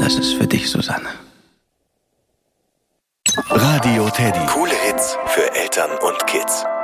Das ist für dich, Susanne. Radio Teddy. Coole Hits für Eltern und Kids.